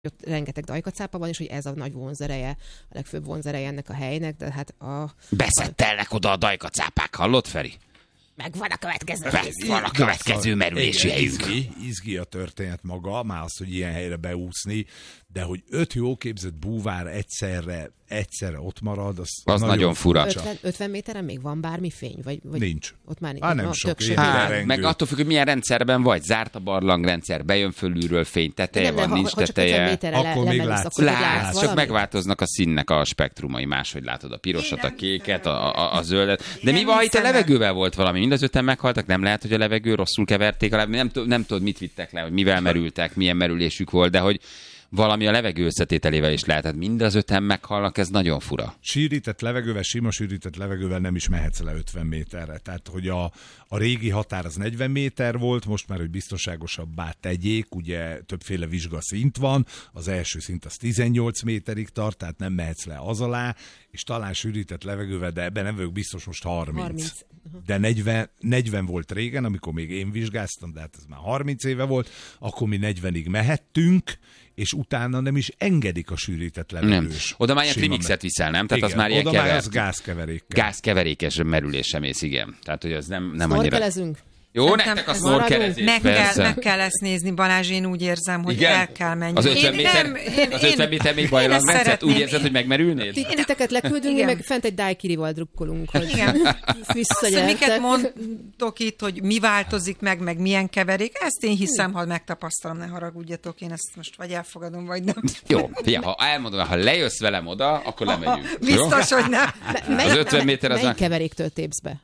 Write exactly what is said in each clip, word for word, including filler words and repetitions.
ott rengeteg dajkacápa van, és hogy ez a nagy vonzereje, a legfőbb vonzereje ennek a helynek, de hát a... Beszettelnek oda a dajkacápák, hallott, Feri? Megvan a következő. Van a következő merülési helyünk. Izgi, izgi a történet maga, már az, hogy ilyen helyre beúszni, de hogy öt jó képzett búvár egyszerre, egyszerre ott marad, az, az nagyon, nagyon fura. ötven, ötven méteren még van bármi fény? Vagy, vagy nincs. Ott már Há, nem no, sok. Hát, meg attól függ, hogy milyen rendszerben vagy. Zárt a barlangrendszer, bejön fölülről fény, teteje van, ha, nincs ha teteje. Akkor még látsz. Látsz, csak megváltoznak a színnek a spektrumai, máshogy látod a pirosat, a kéket, a, a, a zöldet. De mi van, ha itt a levegővel volt valami? Mind az öten meghaltak, nem lehet, hogy a levegő rosszul keverték, nem, nem, nem tudod, mit vittek le, hogy mivel merültek, milyen merülésük volt, de hogy valami a levegő összetételével is lehet. Hát mind az öten meghalnak, ez nagyon fura. Sűrített levegővel, sima sűrített levegővel nem is mehetsz le ötven méterre. Tehát, hogy a, a régi határ az negyven méter volt, most már, hogy biztonságosabbá tegyék, ugye többféle vizsgaszint van, az első szint az tizennyolc méterig tart, tehát nem mehetsz le az alá, és talán sűrített levegővel, de ebben nem vagyok biztos, most harminc. harminc. De negyven, negyven volt régen, amikor még én vizsgáztam, de hát ez már harminc éve volt, akkor mi negyvenig mehettünk, és utána nem is engedik a sűrített levegős. Nem. Oda már ilyen trimixet viszel, nem? Tehát igen, az már ilyen oda kevert. Már az gázkeverékkel. Gázkeverékes merülésre mész, igen. Tehát, hogy az nem, nem annyira... Snorkelezünk? Jó, Szerintem nektek a snorkelezés, meg persze. kell, meg kell ezt nézni, Balázs, én úgy érzem, hogy igen? el kell menni. Az ötven én, méter, nem, én, az ötven méter még bajlan metszett? Úgy érzed, hogy megmerülnéd? Titeket leküldünk, mi meg fent egy dájkirival drukkolunk, hogy igen. visszagyertek. Miket mondtok itt, hogy mi változik meg, meg milyen keverék, ezt én hiszem, ha megtapasztalom, ne haragudjatok, én ezt most vagy elfogadom, vagy nem. Jó, fia, ha elmondom, ha lejössz velem oda, akkor lemegyünk. Biztos, hogy nem. Az ötven méter az... Melyik keveréktől tépsz be?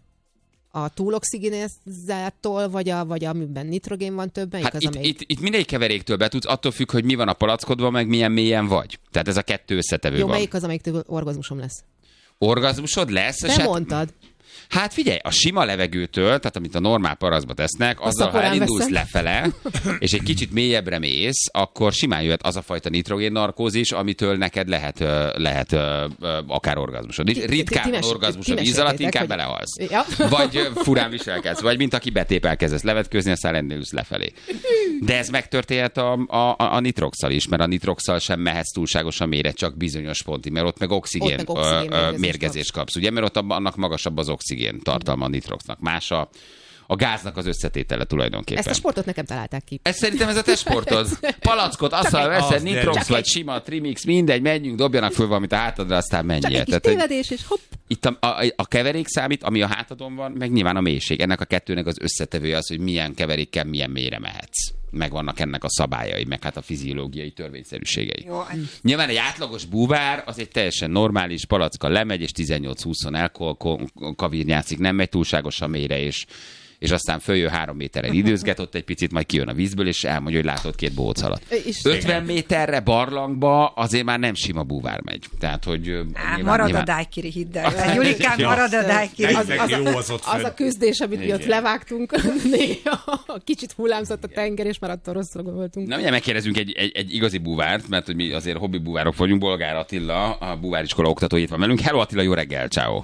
A túloxigénizáttól, vagy, a, vagy amiben nitrogén van több? Hát az, itt, amelyik... itt, itt mindegyik keveréktől be tudsz, attól függ, hogy mi van a palackodban, meg milyen mélyen vagy. Tehát ez a kettő összetevő Jó, van. melyik az, amelyiktől orgazmusom lesz? Orgazmusod lesz? Te mondtad. Hát figyelj, a sima levegőtől, tehát amit a normál parasztba tesznek, azzal, ha elindulsz veszem. lefele, és egy kicsit mélyebbre mész, akkor simán jöhet az a fajta nitrogén narkózis, amitől neked lehet, lehet akár orgazmusod. Ritkán van orgazmus a víz alatt, inkább belehalsz. Ja. Vagy furán viselkedsz, vagy mint aki betépel kezdesz levetkőzni, aztán elindulsz lefelé. De ez megtörténhet a, a, a nitroxal is, mert a nitroxal sem mehetsz túlságosan mélyre, csak bizonyos pontig, mert ott meg oxigén, ott meg oxigén mérgezést, mérgezést kapsz, ugye, mert ott annak magasabb az oxigén tartalma a nitroxnak. Más a, a gáznak az összetétele tulajdonképpen. Ezt a sportot nekem találták ki. Ez szerintem ez a te sportod. Palackot, asszal veszed, nitrox vagy sima, trimix, mindegy, menjünk, dobjanak föl valamit a hátadra, aztán menjél. Csak egy kis tévedés, és hopp. Itt a, a, a keverék számít, ami a hátadon van, meg nyilván a mélység. Ennek a kettőnek az összetevője az, hogy milyen keverékkel milyen mélyre mehetsz. Megvannak ennek a szabályai, meg hát a fiziológiai törvényszerűségei. Jó. Nyilván egy átlagos búvár az egy teljesen normális palackkal lemegy, és tizennyolc-húsz elkavirnyázik, nem megy túlságosan mélyre, és és aztán följön három méteren időzget ott egy picit, majd kijön a vízből, és elmondja, hogy látott két bócalat. ötven méterre barlangba azért már nem sima búvár megy. Tehát, hogy Á, nyilván, marad nyilván... a dájkiri, hidd el. Gyulikám, marad a dájkiri. Az, az, az, az, az a küzdés, amit mi ott levágtunk, néha kicsit hullámzott a tenger, és már attól rosszul voltunk. Na, ugye megkérdezünk egy, egy, egy igazi búvárt, mert hogy mi azért hobbi búvárok vagyunk. Bolgár Attila, a búváriskola oktató itt van velünk. Hello Attila, jó reggel, ciao.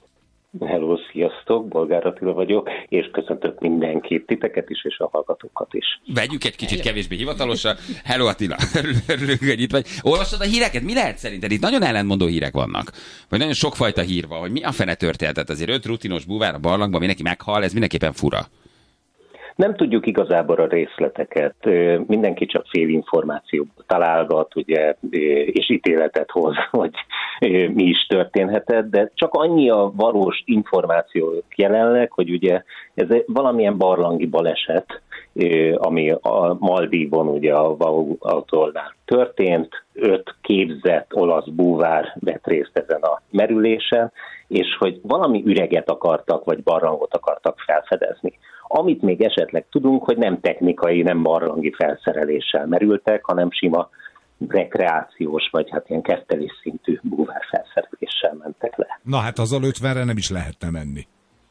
Hello, sziasztok, Bolgár Attila vagyok, és köszöntök mindenkit, titeket is, és a hallgatókat is. Vegyük egy kicsit kevésbé hivatalosra. Hello Attila, örülök, hogy itt vagy. Olvastad a híreket? Mi lehet szerinted? Itt nagyon ellentmondó hírek vannak. Vagy nagyon sokfajta hír van, hogy mi a fene történt. Azért öt rutinos búvár a barlangban, mindenki meghal, ez mindenképpen fura. Nem tudjuk igazából a részleteket, mindenki csak félinformációból találgat, ugye, és ítéletet hoz, hogy mi is történhetett, de csak annyi a valós információ jelenleg, hogy ugye ez valamilyen barlangi baleset, ami a Maldívon, ugye a Vautolnál történt, öt képzett olasz búvár vett részt ezen a merülésen, és hogy valami üreget akartak, vagy barlangot akartak felfedezni. Amit még esetleg tudunk, hogy nem technikai, nem barlangi felszereléssel merültek, hanem sima rekreációs, vagy hát ilyen kettelés szintű búvár felszereléssel mentek le. Na hát azzal ötvenre nem is lehetne menni.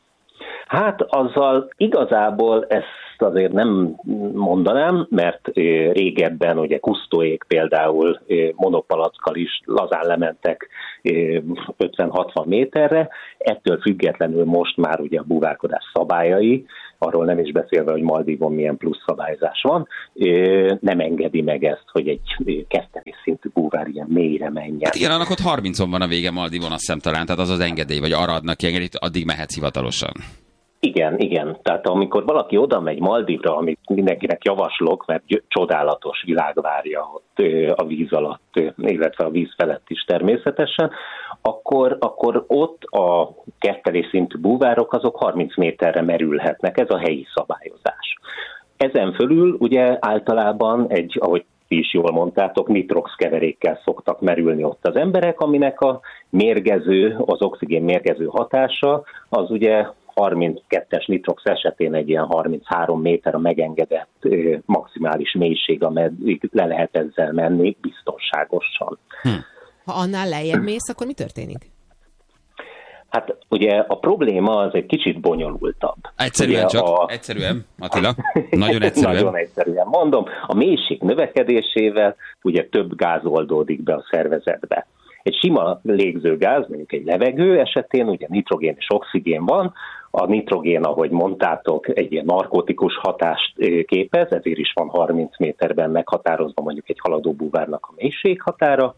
Hát azzal igazából ezt azért nem mondanám, mert régebben ugye Kusztóék például monopalackkal is lazán lementek ötven-hatvan méterre. Ettől függetlenül most már ugye a búvárkodás szabályai, arról nem is beszélve, hogy Maldívon milyen plusz szabályzás van, nem engedi meg ezt, hogy egy kezdeményes szintű búvár ilyen mélyre menjen. Hát igen, annak ott harmincon van a vége Maldívon, azt hiszem talán, tehát az az engedély, vagy arra adnak ki engedélyt, addig mehetsz hivatalosan. Igen, igen. Tehát amikor valaki oda megy Maldívra, amit mindenkinek javaslok, mert csodálatos világ várja ott a víz alatt, illetve a víz felett is természetesen, akkor, akkor ott a kettelés szintű búvárok azok harminc méterre merülhetnek, ez a helyi szabályozás. Ezen fölül ugye általában egy, ahogy ti is jól mondtátok, nitrox keverékkel szoktak merülni ott az emberek, aminek a mérgező, az oxigén mérgező hatása, az ugye harminckettes nitrox esetén egy ilyen harminchárom méter a megengedett maximális mélység, ameddig le lehet ezzel menni biztonságosan. Hm. Ha annál lejjebb mész, akkor mi történik? Hát ugye a probléma az egy kicsit bonyolultabb. Egyszerűen ugye csak, a... egyszerűen, Attila, nagyon egyszerűen. Nagyon egyszerűen mondom, a mélység növekedésével ugye több gáz oldódik be a szervezetbe. Egy sima légzőgáz, mondjuk egy levegő esetén ugye nitrogén és oxigén van, a nitrogén, ahogy mondtátok, egy ilyen narkotikus hatást képez, ezért is van harminc méterben meghatározva mondjuk egy haladó búvárnak a mélységhatára,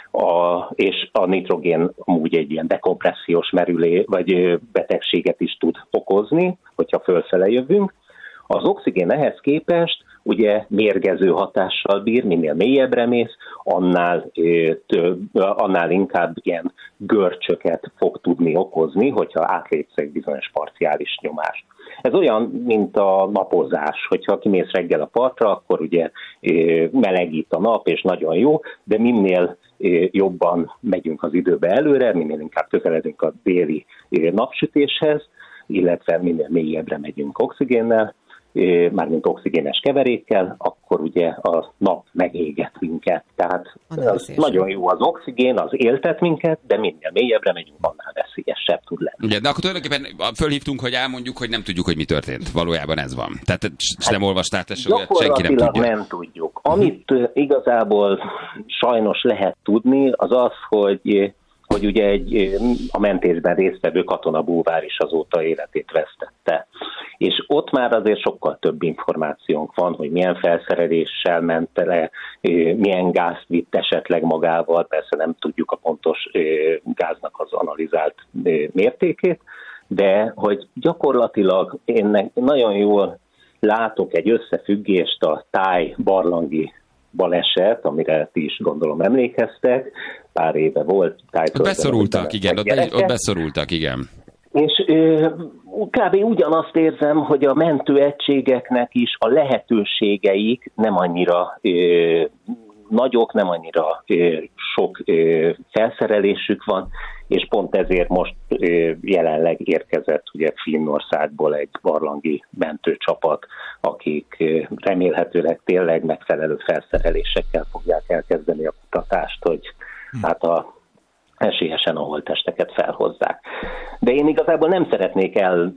a, és a nitrogén amúgy egy ilyen dekompressziós merülé, vagy betegséget is tud okozni, hogyha fölfele jövünk. Az oxigén ehhez képest ugye mérgező hatással bír, minél mélyebbre mész, annál, több, annál inkább ilyen görcsöket fog tudni okozni, hogyha átlépsz egy bizonyos parciális nyomást. Ez olyan, mint a napozás, hogyha kimész reggel a partra, akkor ugye melegít a nap, és nagyon jó, de minél jobban megyünk az időbe előre, minél inkább közeledünk a déli napsütéshez, illetve minél mélyebbre megyünk oxigénnel, mármint oxigénes keverékkel, akkor ugye a nap megéget minket. Tehát az nagyon jó az oxigén, az éltet minket, de minél mélyebbre megyünk, annál veszélyesebb tud lenni. Ugye, de akkor tulajdonképpen fölhívtunk, hogy elmondjuk, hogy nem tudjuk, hogy mi történt. Valójában ez van. Tehát hát nem olvastál te sokat, senki nem tudja. nem tudjuk. Amit uh-huh. igazából sajnos lehet tudni, az az, hogy hogy ugye egy, a mentésben résztvevő katonabúvár is azóta életét vesztette. És ott már azért sokkal több információnk van, hogy milyen felszereléssel ment le, milyen gázt vitt esetleg magával, persze nem tudjuk a pontos gáznak az analizált mértékét, de hogy gyakorlatilag én nagyon jól látok egy összefüggést a táj-barlangi baleset, amire ti is gondolom emlékeztek, pár éve volt. Ott beszorultak, igen, ott, ott beszorultak, igen. És ö, kb. Ugyanazt érzem, hogy a mentőegységeknek is a lehetőségeik nem annyira ö, nagyok, nem annyira ö, sok ö, felszerelésük van, és pont ezért most ö, jelenleg érkezett ugye Finnországból egy barlangi mentőcsapat, akik ö, remélhetőleg tényleg megfelelő felszerelésekkel fogják elkezdeni a kutatást, hogy hm. hát a esélyesen a holttesteket felhozzák. De én igazából nem szeretnék el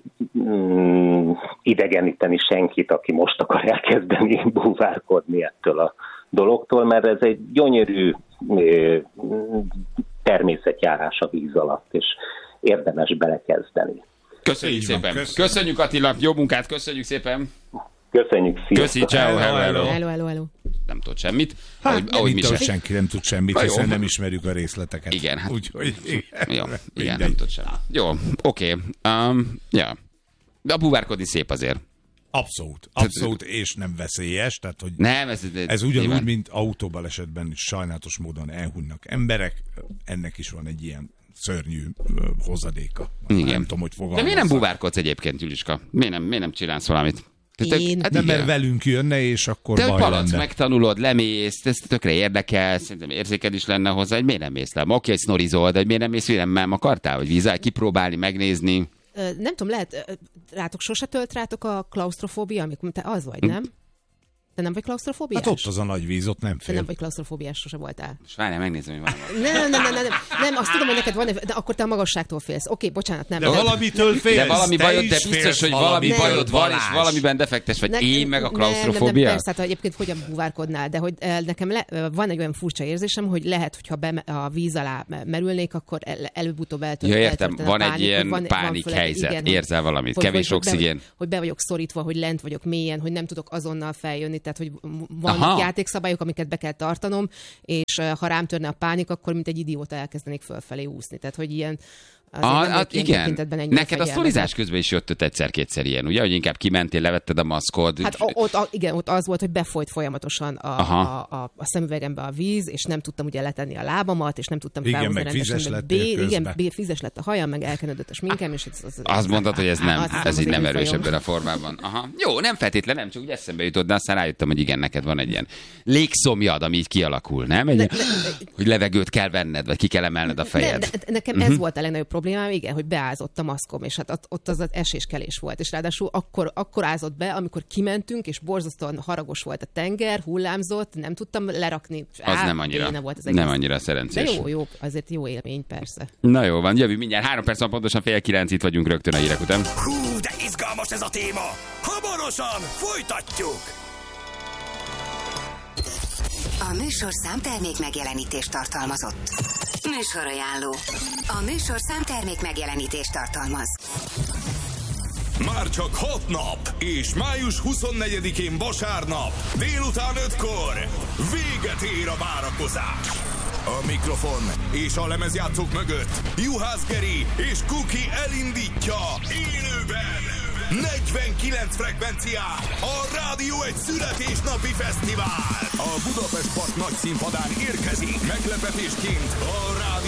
mm, idegeníteni senkit, aki most akar elkezdeni búvárkodni ettől a dologtól, mert ez egy gyönyörű ö, természetjárás a víz alatt, és érdemes belekezdeni. Köszönjük Így szépen. Van, köszönjük. köszönjük Attila, jó munkát, köszönjük szépen. Köszönjük, sziasztok. Köszi, ciao, hello, hello. Hello, hello, hello. Nem tud semmit. Hát, ahogy, ahogy mi sem. senki nem tud semmit, hiszen nem ismerjük a részleteket. Igen, hát. Úgyhogy igen. Jó, igen, nem tud semmit. Jó, oké. Okay. Um, ja. De a búvárkodni szép azért. Abszolút, abszolút, és nem veszélyes, tehát hogy nem, ez, ez, ez ugyanúgy, nyilván. mint autóbalesetben is sajnálatos módon elhunynak emberek, ennek is van egy ilyen szörnyű hozadéka. Igen. Nem tudom, hogy fogalmazzak. De miért nem búvárkodsz egyébként, Juliska? Miért nem, miért nem csinálsz valamit? Te, Én? Hát nem, mert velünk jönne, és akkor te, baj palac, lenne. megtanulod, lemész, ez tökre érdekel, szerintem érzéked is lenne hozzá, hogy miért nem mész le? Oké, hogy sznorizol, de hogy miért nem mész, hogy nem, nem akartál, hogy vízzel kipróbálni, megnézni? Nem tudom, lehet, rátok sose tölt rátok a klaustrofóbia, amikor te az vagy, nem? Te nem vagy klausztrofóbiás? Hát ott az a nagy víz, ott nem fél. Te nem vagy klausztrofóbiás, sose voltál. És várjál, megnézem, hogy van. Nem, nem, nem, nem, nem, nem, azt tudom, hogy neked van, de akkor te a magasságtól félsz. Oké, bocsánat, nem. De nem. valamitől félsz. De valami te bajod, de is biztos, félsz hogy valami valamitől, bajod van, és Balázs. valamiben defektes vagy. Ne- Én meg a nem, nem, nem, klausztrofóbia? persze, hát egyébként hogyan búvárkodnál, de hogy eh, nekem le, eh, van egy olyan furcsa érzésem, hogy lehet, hogyha be, a víz alá merülnék, akkor el, előbb-utóbb eltört. Ja, értem, van egy ilyen pánik helyzet, érzel valamit, kevés oxigén. Hogy be vagyok szorítva, hogy lent vagyok mélyen, hogy nem tudok azonnal feljönni, tehát hogy vannak Aha. játékszabályok, amiket be kell tartanom, és eh, ha rám törne a pánik, akkor mint egy idióta elkezdenék fölfelé úszni. Tehát, hogy ilyen Ah, hát igen. Neked a sztorizás közben is jött egyszer-kétszer ilyen, ugye? Hogy inkább kimentél, levetted a maszkod. Hát ott, a, igen, ott az volt, hogy befolyt folyamatosan a, a, a, a szemüvegembe a víz, és nem tudtam ugye letenni a lábamat, és nem tudtam igen, felhozni meg vizes rendesen. lettél B, igen, közben. B, vizes lett a hajam, meg elkenődött a sminkem, és ez, az, Azt mondtad, hogy ez nem, az, az ez az így nem én erős fajom. ebben a formában. Aha. Jó, nem feltétlen, nem, csak úgy eszembe jutott, de aztán rájöttem, hogy igen, neked van egy ilyen légszomjad, ami így kialakul, nem? Egy, Ne- hogy levegőt kell venned, vagy ki kell emelned a fejed. Nem, de nekem ez volt a legnagyobb problémám, igen, hogy beázott a maszkom, és hát ott, ott az az eséskelés volt, és ráadásul akkor, akkor ázott be, amikor kimentünk, és borzasztóan haragos volt a tenger, hullámzott, nem tudtam lerakni. Az Á, nem annyira, béna volt az egész. nem annyira De szerencsés. jó, jó, azért jó élmény, persze. Na jó van, jövő mindjárt. Három perc van, pontosan fél kilenc, itt vagyunk rögtön a hírek után. Hú, de izgalmas ez a téma! Hamarosan folytatjuk! A műsorszám termék megjelenítést tartalmazott. Műsorajánló. A műsorszám termék megjelenítést tartalmaz. Már csak hat nap, és május huszonnegyedikén vasárnap, délután ötkor véget ér a várakozás. A mikrofon és a lemezjátszók mögött Juhász Geri és Kuki elindítja élőben negyvenkilenc frekvencián a Rádió egy születésnapi fesztivál. A Budapest Park nagy színpadán érkezik meglepetésként a Rádió